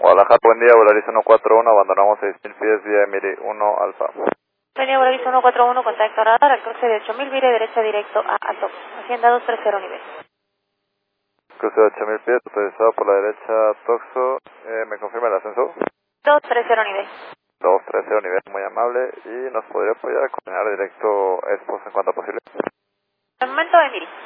Guadalajara, buen día, Volaris 141, abandonamos 6000 pies vía Emiri 1 Alfa. Buen día, Volaris 141, contacto radar, al cruce de 8000, vire derecha directo a Alto, Hacienda 230 nivel. Cruce de 8000 pies, autorizado por la derecha Toxo, ¿me confirma el ascenso? 230 nivel. 230 nivel, muy amable, y nos podría apoyar a coordinar directo Expos en cuanto posible. En el momento, Emiri.